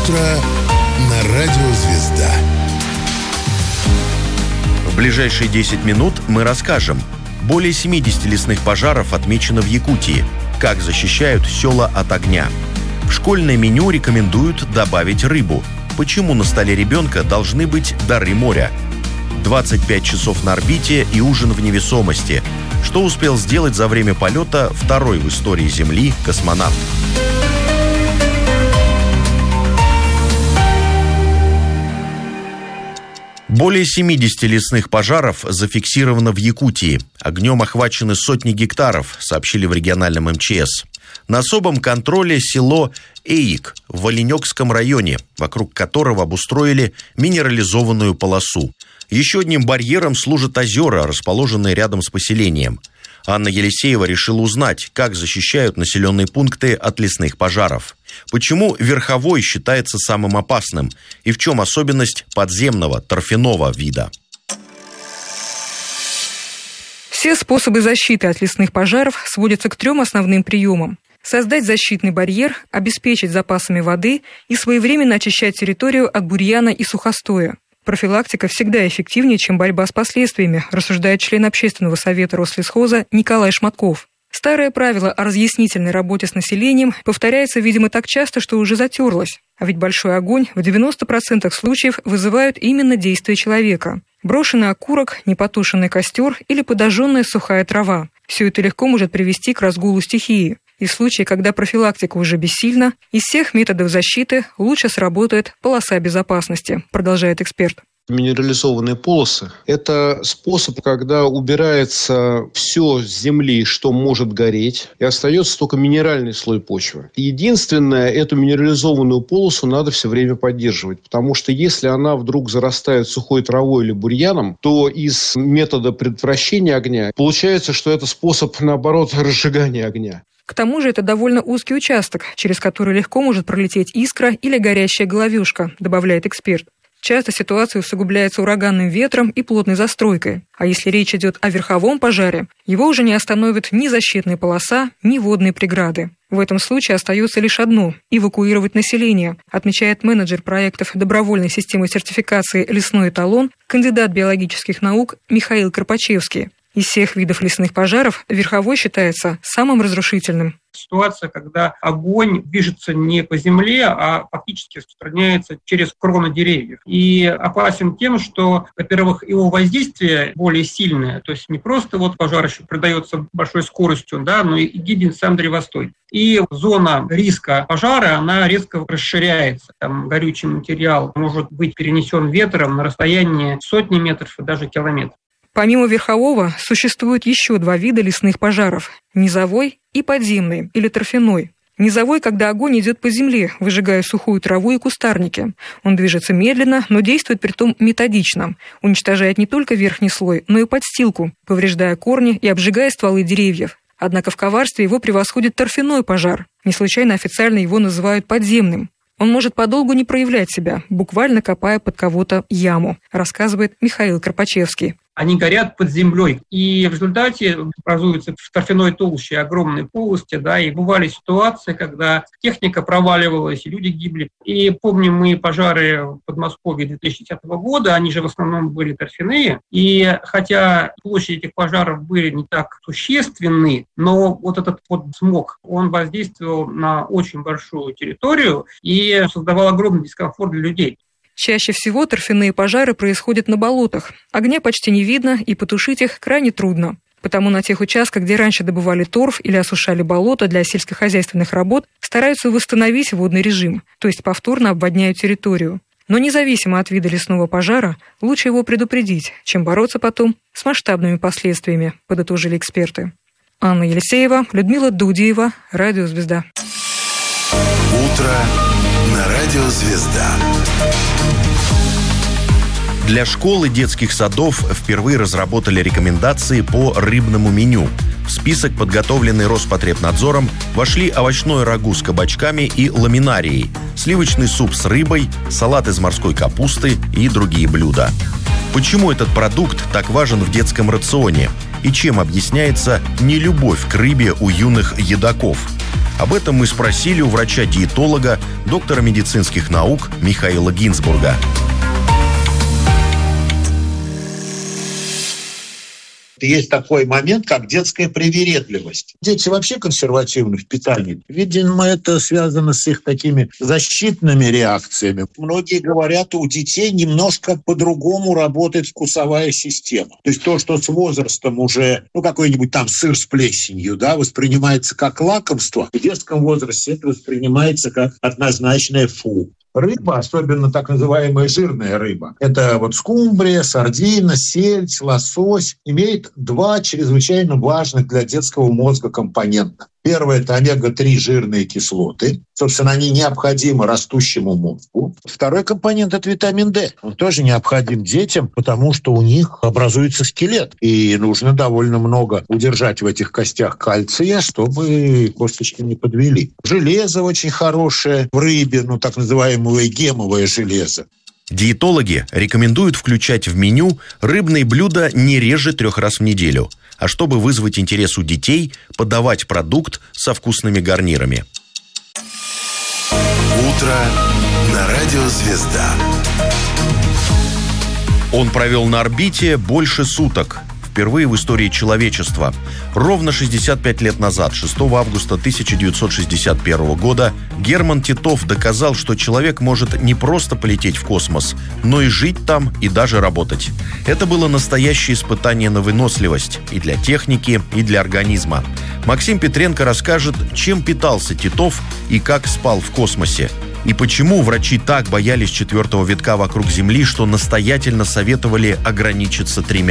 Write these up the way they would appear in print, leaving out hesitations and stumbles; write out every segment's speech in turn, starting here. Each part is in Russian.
Утро на радио «Звезда». В ближайшие 10 минут мы расскажем. Более 70 лесных пожаров отмечено в Якутии. Как защищают села от огня. В школьное меню рекомендуют добавить рыбу. Почему на столе ребенка должны быть дары моря? 25 часов на орбите и ужин в невесомости. Что успел сделать за время полета второй в истории Земли космонавт? Более 70 лесных пожаров зафиксировано в Якутии. Огнем охвачены сотни гектаров, сообщили в региональном МЧС. На особом контроле село Эик в Оленёкском районе, вокруг которого обустроили минерализованную полосу. Еще одним барьером служат озера, расположенные рядом с поселением. Анна Елисеева решила узнать, как защищают населенные пункты от лесных пожаров. Почему верховой считается самым опасным и в чем особенность подземного торфяного вида? Все способы защиты от лесных пожаров сводятся к 3 основным приемам. Создать защитный барьер, обеспечить запасами воды и своевременно очищать территорию от бурьяна и сухостоя. Профилактика всегда эффективнее, чем борьба с последствиями, рассуждает член Общественного совета Рослесхоза Николай Шматков. Старое правило о разъяснительной работе с населением повторяется, видимо, так часто, что уже затерлось. А ведь большой огонь в 90% случаев вызывают именно действия человека. Брошенный окурок, непотушенный костер или подожженная сухая трава. Все это легко может привести к разгулу стихии. И в случае, когда профилактика уже бессильна, из всех методов защиты лучше сработает полоса безопасности, продолжает эксперт. Минерализованные полосы – это способ, когда убирается все с земли, что может гореть, и остается только минеральный слой почвы. Единственное, эту минерализованную полосу надо все время поддерживать, потому что если она вдруг зарастает сухой травой или бурьяном, то из метода предотвращения огня получается, что это способ, наоборот, разжигания огня. К тому же это довольно узкий участок, через который легко может пролететь искра или горящая головешка, добавляет эксперт. Часто ситуация усугубляется ураганным ветром и плотной застройкой. А если речь идет о верховом пожаре, его уже не остановит ни защитная полоса, ни водные преграды. В этом случае остается лишь одно – эвакуировать население, отмечает менеджер проектов добровольной системы сертификации «Лесной эталон», кандидат биологических наук Михаил Карпачевский. Из всех видов лесных пожаров верховой считается самым разрушительным. Ситуация, когда огонь движется не по земле, а фактически распространяется через кроны деревьев. И опасен тем, что, во-первых, его воздействие более сильное, то есть не просто пожар еще придается большой скоростью, но и гибнет сам древостой. И зона риска пожара, она резко расширяется. Там горючий материал может быть перенесен ветром на расстояние сотни метров и даже километров. Помимо верхового, существует еще 2 вида лесных пожаров – низовой и подземный, или торфяной. Низовой, когда огонь идет по земле, выжигая сухую траву и кустарники. Он движется медленно, но действует притом методично. Уничтожает не только верхний слой, но и подстилку, повреждая корни и обжигая стволы деревьев. Однако в коварстве его превосходит торфяной пожар. Не случайно официально его называют подземным. Он может подолгу не проявлять себя, буквально копая под кого-то яму, рассказывает Михаил Карпачевский. Они горят под землей. И в результате образуются в торфяной толще огромные полости, и бывали ситуации, когда техника проваливалась, и люди гибли. И помним мы пожары в Подмосковье 2010 года, они же в основном были торфяные. И хотя площади этих пожаров были не так существенны, но этот смог, он воздействовал на очень большую территорию и создавал огромный дискомфорт для людей. Чаще всего торфяные пожары происходят на болотах. Огня почти не видно, и потушить их крайне трудно. Потому на тех участках, где раньше добывали торф или осушали болото для сельскохозяйственных работ, стараются восстановить водный режим, то есть повторно обводняют территорию. Но независимо от вида лесного пожара, лучше его предупредить, чем бороться потом с масштабными последствиями, подытожили эксперты. Анна Елисеева, Людмила Дудиева, Радио «Звезда». Утро на радио «Звезда». Для школ и детских садов впервые разработали рекомендации по рыбному меню. В список, подготовленный Роспотребнадзором, вошли овощное рагу с кабачками и ламинарией, сливочный суп с рыбой, салат из морской капусты и другие блюда. Почему этот продукт так важен в детском рационе? И чем объясняется нелюбовь к рыбе у юных едоков? Об этом мы спросили у врача-диетолога, доктора медицинских наук Михаила Гинзбурга. Есть такой момент, как детская привередливость. Дети вообще консервативны в питании. Видимо, это связано с их такими защитными реакциями. Многие говорят, у детей немножко по-другому работает вкусовая система. То есть то, что с возрастом уже, какой-нибудь там сыр с плесенью, воспринимается как лакомство, в детском возрасте это воспринимается как однозначное фу. Рыба, особенно так называемая жирная рыба, это скумбрия, сардина, сельдь, лосось, имеет два чрезвычайно важных для детского мозга компонента. Первое – это омега-3 жирные кислоты. Собственно, они необходимы растущему мозгу. Второй компонент – это витамин D. Он тоже необходим детям, потому что у них образуется скелет. И нужно довольно много удержать в этих костях кальция, чтобы косточки не подвели. Железо очень хорошее в рыбе, так называемое гемовое железо. Диетологи рекомендуют включать в меню рыбные блюда не реже 3 раз в неделю, а чтобы вызвать интерес у детей, подавать продукт со вкусными гарнирами. Утро на радио «Звезда». Он провел на орбите больше суток. Впервые в истории человечества. Ровно 65 лет назад, 6 августа 1961 года, Герман Титов доказал, что человек может не просто полететь в космос, но и жить там, и даже работать. Это было настоящее испытание на выносливость и для техники, и для организма. Максим Петренко расскажет, чем питался Титов и как спал в космосе. И почему врачи так боялись 4-го витка вокруг Земли, что настоятельно советовали ограничиться 3.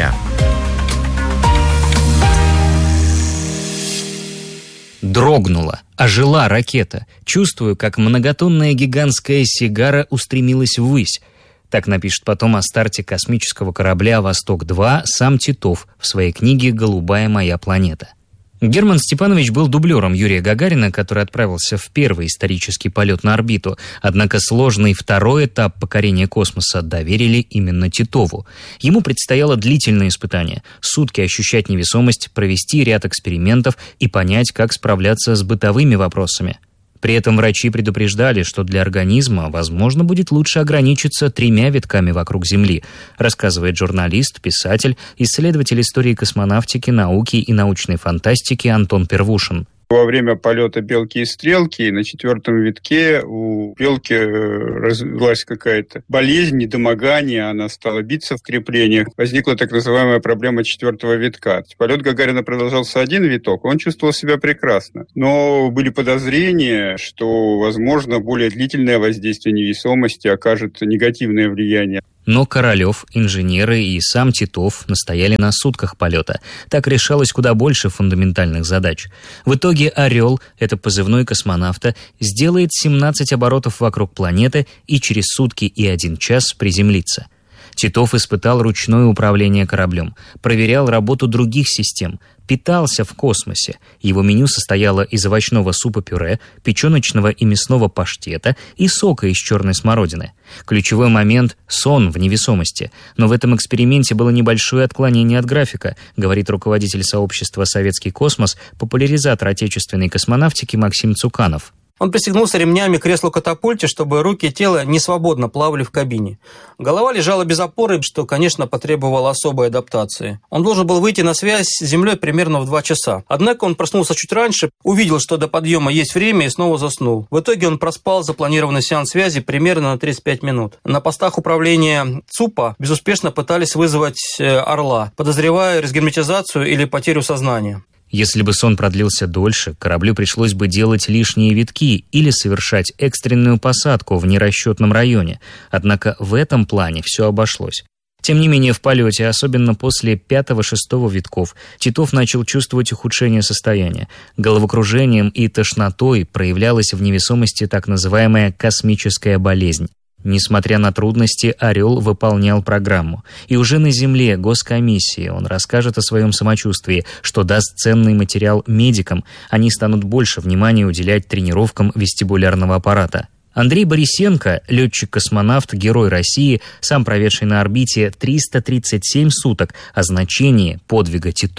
Дрогнула, ожила ракета. Чувствую, как многотонная гигантская сигара устремилась ввысь. Так напишет потом о старте космического корабля «Восток-2» сам Титов в своей книге «Голубая моя планета». Герман Степанович был дублером Юрия Гагарина, который отправился в первый исторический полет на орбиту. Однако сложный второй этап покорения космоса доверили именно Титову. Ему предстояло длительное испытание. Сутки ощущать невесомость, провести ряд экспериментов и понять, как справляться с бытовыми вопросами. При этом врачи предупреждали, что для организма, возможно, будет лучше ограничиться 3 витками вокруг Земли, рассказывает журналист, писатель, исследователь истории космонавтики, науки и научной фантастики Антон Первушин. Во время полета «Белки и стрелки» на 4-м витке у белки развилась какая-то болезнь, недомогание, она стала биться в креплениях. Возникла так называемая проблема 4-го витка. Полет Гагарина продолжался 1 виток, он чувствовал себя прекрасно. Но были подозрения, что, возможно, более длительное воздействие невесомости окажет негативное влияние. Но Королев, инженеры и сам Титов настояли на сутках полета. Так решалось куда больше фундаментальных задач. В итоге «Орел», это позывной космонавта, сделает 17 оборотов вокруг планеты и через сутки и 1 час приземлится. Титов испытал ручное управление кораблем, проверял работу других систем, питался в космосе. Его меню состояло из овощного супа-пюре, печеночного и мясного паштета и сока из черной смородины. Ключевой момент – сон в невесомости. Но в этом эксперименте было небольшое отклонение от графика, говорит руководитель сообщества «Советский космос», популяризатор отечественной космонавтики Максим Цуканов. Он пристегнулся ремнями к креслу-катапульте, чтобы руки и тело не свободно плавали в кабине. Голова лежала без опоры, что, конечно, потребовало особой адаптации. Он должен был выйти на связь с Землей примерно в 2 часа. Однако он проснулся чуть раньше, увидел, что до подъема есть время, и снова заснул. В итоге он проспал запланированный сеанс связи примерно на 35 минут. На постах управления ЦУПа безуспешно пытались вызвать «Орла», подозревая разгерметизацию или потерю сознания. Если бы сон продлился дольше, кораблю пришлось бы делать лишние витки или совершать экстренную посадку в нерасчетном районе. Однако в этом плане все обошлось. Тем не менее, в полете, особенно после 5-6 витков, Титов начал чувствовать ухудшение состояния. Головокружением и тошнотой проявлялась в невесомости так называемая космическая болезнь. Несмотря на трудности, «Орел» выполнял программу. И уже на Земле госкомиссии он расскажет о своем самочувствии, что даст ценный материал медикам. Они станут больше внимания уделять тренировкам вестибулярного аппарата. Андрей Борисенко, летчик-космонавт, герой России, сам проведший на орбите 337 суток, о значении подвига Титова.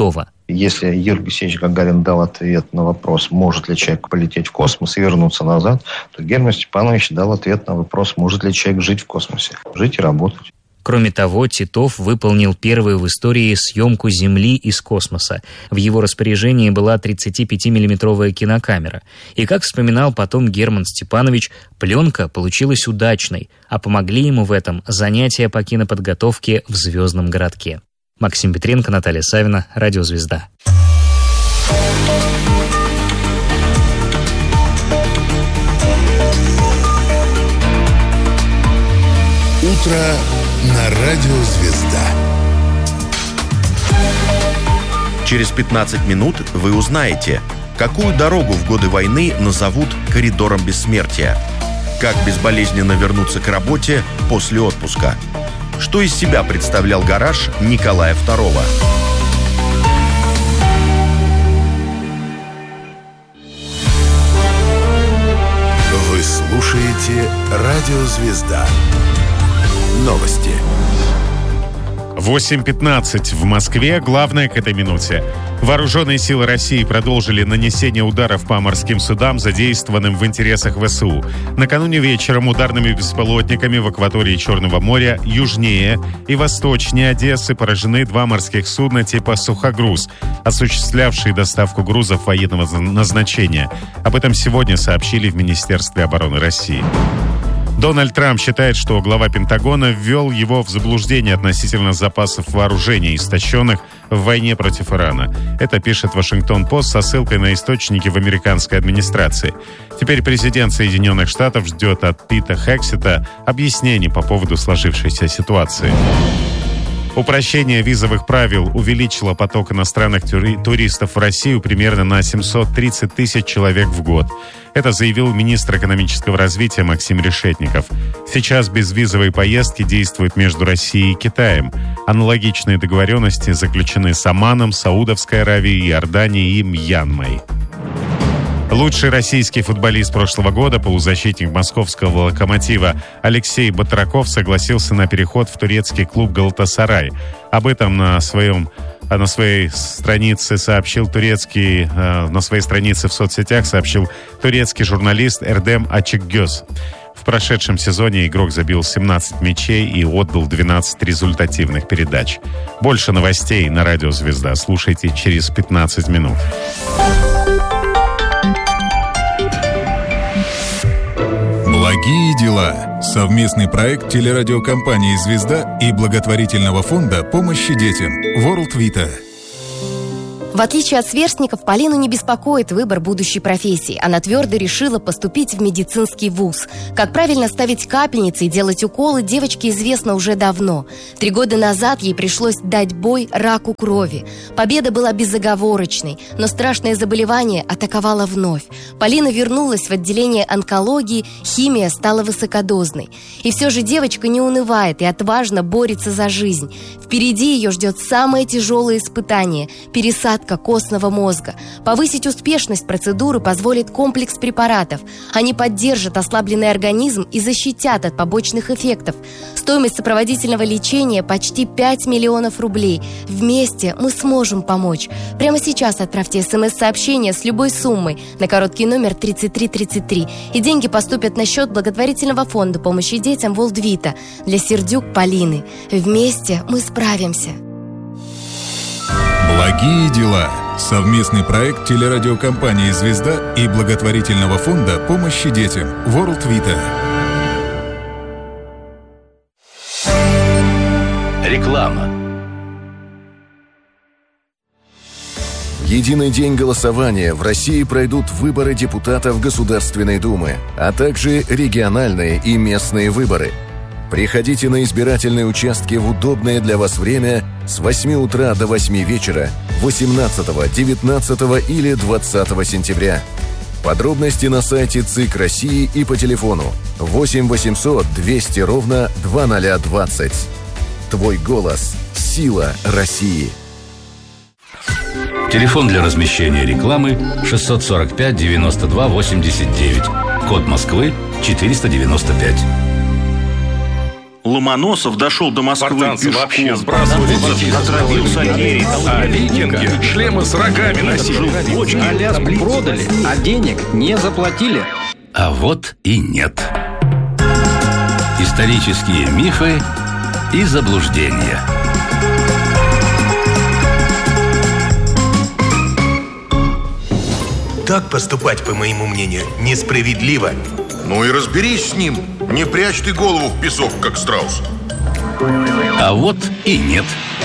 Если Юрий Алексеевич Гагарин дал ответ на вопрос, может ли человек полететь в космос и вернуться назад, то Герман Степанович дал ответ на вопрос, может ли человек жить в космосе, жить и работать. Кроме того, Титов выполнил первую в истории съемку Земли из космоса. В его распоряжении была 35-миллиметровая кинокамера. И, как вспоминал потом Герман Степанович, пленка получилась удачной, а помогли ему в этом занятия по киноподготовке в «Звездном городке». Максим Петренко, Наталья Савина, Радио «Звезда». Утро на Радио «Звезда». Через 15 минут вы узнаете, какую дорогу в годы войны назовут коридором бессмертия, как безболезненно вернуться к работе после отпуска, что из себя представлял гараж Николая II. Вы слушаете Радио «Звезда». Новости. 8:15 в Москве. Главное к этой минуте. Вооруженные силы России продолжили нанесение ударов по морским судам, задействованным в интересах ВСУ. Накануне вечером ударными беспилотниками в акватории Черного моря южнее и восточнее Одессы поражены 2 морских судна типа «Сухогруз», осуществлявшие доставку грузов военного назначения. Об этом сегодня сообщили в Министерстве обороны России. Дональд Трамп считает, что глава Пентагона ввел его в заблуждение относительно запасов вооружения, истощенных в войне против Ирана. Это пишет Вашингтон-Пост со ссылкой на источники в американской администрации. Теперь президент Соединенных Штатов ждет от Пита Хексета объяснений по поводу сложившейся ситуации. Упрощение визовых правил увеличило поток иностранных туристов в Россию примерно на 730 тысяч человек в год. Это заявил министр экономического развития Максим Решетников. Сейчас безвизовые поездки действуют между Россией и Китаем. Аналогичные договоренности заключены с Оманом, Саудовской Аравией, Иорданией и Мьянмой. Лучший российский футболист прошлого года, полузащитник московского «Локомотива» Алексей Батраков согласился на переход в турецкий клуб «Галатасарай». Об этом на своей странице в соцсетях сообщил турецкий журналист Эрдем Ачыкгöz. В прошедшем сезоне игрок забил 17 мячей и отдал 12 результативных передач. Больше новостей на Радио «Звезда» слушайте через 15 минут. Благие дела. Совместный проект телерадиокомпании «Звезда» и благотворительного фонда помощи детям World Vita. В отличие от сверстников, Полину не беспокоит выбор будущей профессии. Она твердо решила поступить в медицинский вуз. Как правильно ставить капельницы и делать уколы, девочке известно уже давно. 3 года назад ей пришлось дать бой раку крови. Победа была безоговорочной, но страшное заболевание атаковало вновь. Полина вернулась в отделение онкологии, химия стала высокодозной. И все же девочка не унывает и отважно борется за жизнь. Впереди ее ждет самое тяжелое испытание – пересадка костного мозга. Повысить успешность процедуры позволит комплекс препаратов. Они поддержат ослабленный организм и защитят от побочных эффектов. Стоимость сопроводительного лечения почти 5 миллионов рублей. Вместе мы сможем помочь. Прямо сейчас отправьте СМС-сообщение с любой суммой на короткий номер 3333, и деньги поступят на счет благотворительного фонда помощи детям World Vita для Сердюк Полины. Вместе мы справимся. Благие дела. Совместный проект телерадиокомпании «Звезда» и благотворительного фонда помощи детям World Vita. Реклама. В единый день голосования в России пройдут выборы депутатов Государственной Думы, а также региональные и местные выборы. Приходите на избирательные участки в удобное для вас время с 8 утра до 8 вечера 18, 19 или 20 сентября. Подробности на сайте ЦИК России и по телефону 8 800 200 ровно 2020. Твой голос – сила России. Телефон для размещения рекламы 645 92 89. Код Москвы 495. Ломоносов дошел до Москвы спартанцы пешком. вообще сбрасывали а викинги шлемы с рогами носили. Аляску продали, а денег не заплатили. А вот и нет. Исторические мифы и заблуждения. Так поступать, по моему мнению, несправедливо. Ну и разберись с ним. Не прячь ты голову в песок, как страус. А вот и нет.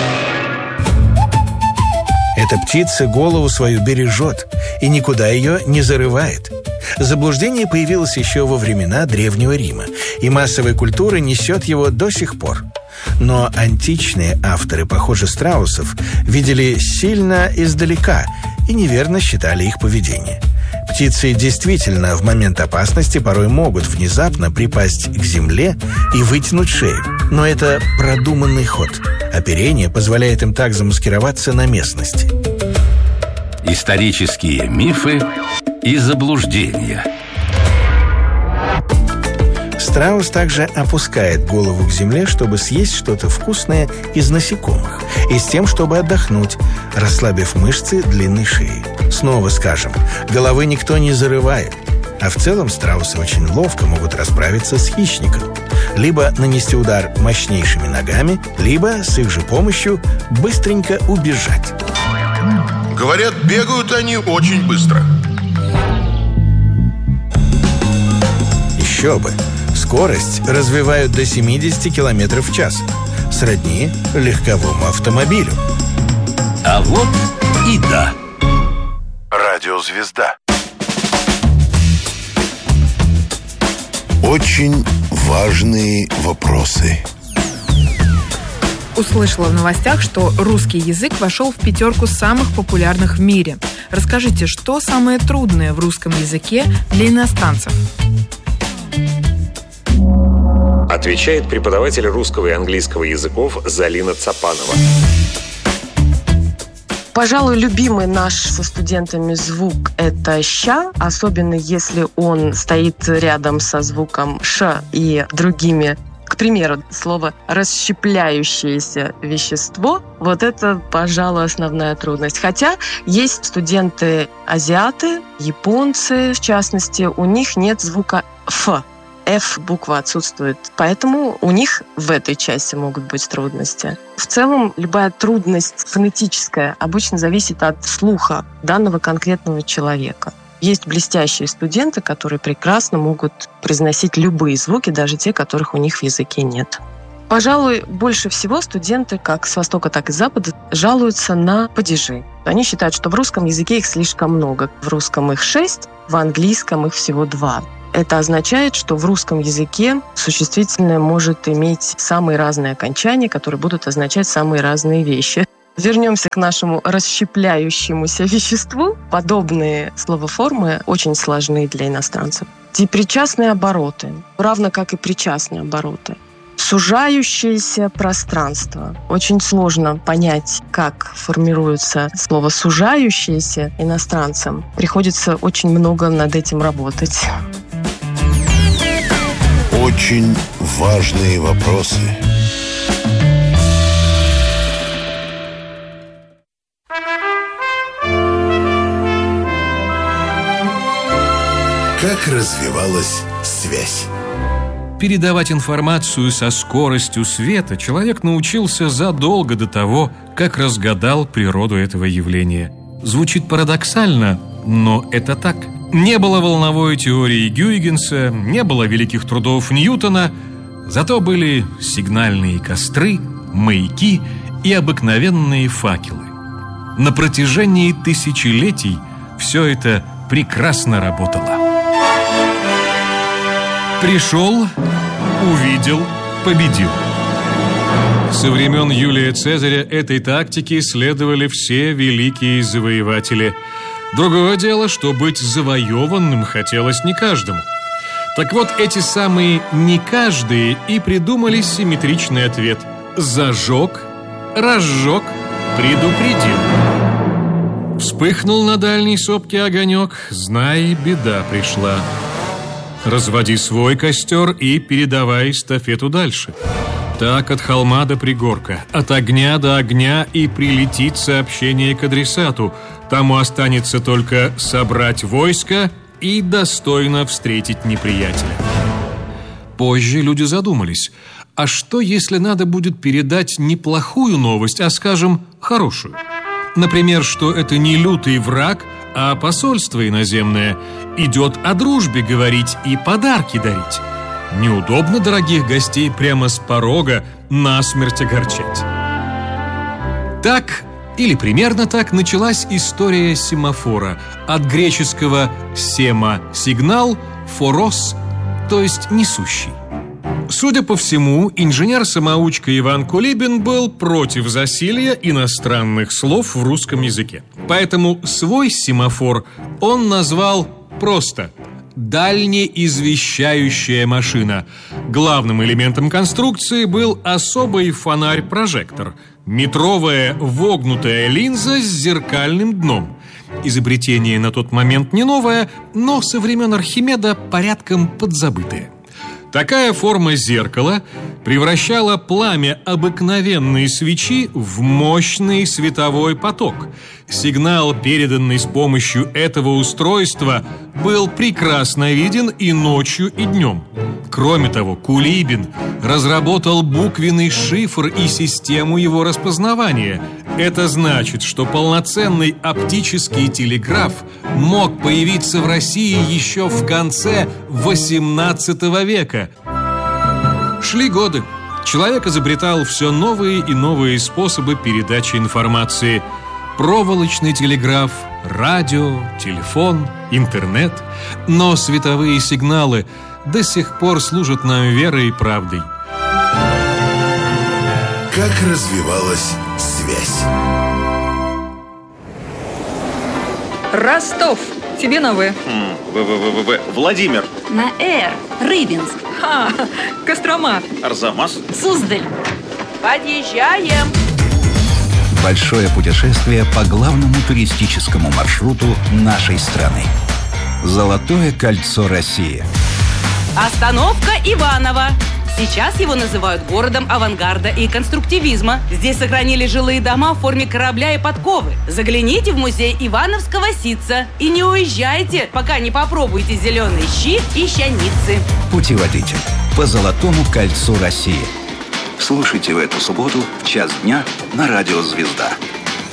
Эта птица голову свою бережет и никуда ее не зарывает. Заблуждение появилось еще во времена Древнего Рима, и массовая культура несет его до сих пор. Но античные авторы, похоже, страусов, видели сильно издалека и неверно считали их поведение. Птицы действительно в момент опасности порой могут внезапно припасть к земле и вытянуть шею. Но это продуманный ход. Оперение позволяет им так замаскироваться на местности. Исторические мифы и заблуждения. Страус также опускает голову к земле, чтобы съесть что-то вкусное из насекомых, и с тем, чтобы отдохнуть, расслабив мышцы длинной шеи. Снова скажем, головы никто не зарывает, а в целом страусы очень ловко могут расправиться с хищником. Либо нанести удар мощнейшими ногами, либо с их же помощью быстренько убежать. Говорят, бегают они очень быстро. Еще бы! Скорость развивают до 70 км в час. Сродни легковому автомобилю. А вот и да. Радиозвезда. Очень важные вопросы. Услышала в новостях, что русский язык вошел в 5 самых популярных в мире. Расскажите, что самое трудное в русском языке для иностранцев? Отвечает преподаватель русского и английского языков Залина Цапанова. Пожалуй, любимый наш со студентами звук – это «ща», особенно если он стоит рядом со звуком «ш» и другими. К примеру, слово «расщепляющееся вещество» – вот это, пожалуй, основная трудность. Хотя есть студенты-азиаты, японцы, в частности, у них нет звука «ф». F буква отсутствует, поэтому у них в этой части могут быть трудности. В целом, любая трудность фонетическая обычно зависит от слуха данного конкретного человека. Есть блестящие студенты, которые прекрасно могут произносить любые звуки, даже те, которых у них в языке нет. Пожалуй, больше всего студенты, как с востока, так и с запада, жалуются на падежи. Они считают, что в русском языке их слишком много. В русском их 6, в английском их всего 2. Это означает, что в русском языке существительное может иметь самые разные окончания, которые будут означать самые разные вещи. Вернемся к нашему расщепляющемуся веществу. Подобные словоформы очень сложны для иностранцев. Причастные обороты, равно как и причастные обороты. Сужающееся пространство. Очень сложно понять, как формируется слово «сужающееся» иностранцам. Приходится очень много над этим работать. Очень важные вопросы. Как развивалась связь? Передавать информацию со скоростью света человек научился задолго до того, как разгадал природу этого явления. Звучит парадоксально, но это так. Не было волновой теории Гюйгенса, не было великих трудов Ньютона, зато были сигнальные костры, маяки и обыкновенные факелы. На протяжении тысячелетий все это прекрасно работало. Пришел, увидел, победил. Со времен Юлия Цезаря этой тактике следовали все великие завоеватели. Другое дело, что быть завоеванным хотелось не каждому. Так вот, эти самые «не каждые» и придумали симметричный ответ: зажег, разжег, предупредил. Вспыхнул на дальней сопке огонек, знай, беда пришла. разводи свой костер и передавай эстафету дальше. Так от холма до пригорка, от огня до огня, и прилетит сообщение к адресату. Тому останется только собрать войско и достойно встретить неприятеля. Позже люди задумались, а что, если надо будет передать не плохую новость, а, скажем, хорошую? Например, что это не лютый враг, а посольство иноземное идет о дружбе говорить и подарки дарить. Неудобно дорогих гостей прямо с порога насмерть огорчать. Так, или примерно так, началась история семафора. От греческого «сема» – сигнал, «форос» – то есть несущий. Судя по всему, инженер-самоучка Иван Кулибин был против засилья иностранных слов в русском языке. Поэтому свой семафор он назвал просто «дальнеизвещающая машина». Главным элементом конструкции был особый фонарь-прожектор – метровая вогнутая линза с зеркальным дном. Изобретение на тот момент не новое, но со времен Архимеда порядком подзабытое. Такая форма зеркала превращала пламя обыкновенной свечи в мощный световой поток. Сигнал, переданный с помощью этого устройства, был прекрасно виден и ночью, и днем. Кроме того, Кулибин разработал буквенный шифр и систему его распознавания. Это значит, что полноценный оптический телеграф мог появиться в России еще в конце XVIII века. Шли годы. Человек изобретал все новые и новые способы передачи информации. Проволочный телеграф, радио, телефон, интернет. Но световые сигналы до сих пор служат нам верой и правдой. Как развивалась связь? Ростов. Тебе на В. Владимир. На Р. Рыбинск. Кострома. Арзамас. Суздаль. Подъезжаем. Большое путешествие по главному туристическому маршруту нашей страны. Золотое кольцо России. Остановка Иваново. Сейчас его называют городом авангарда и конструктивизма. Здесь сохранили жилые дома в форме корабля и подковы. Загляните в музей Ивановского ситца и не уезжайте, пока не попробуете зеленые щи и щаницы. Путеводитель по Золотому кольцу России. Слушайте в эту субботу в час дня на радио «Звезда».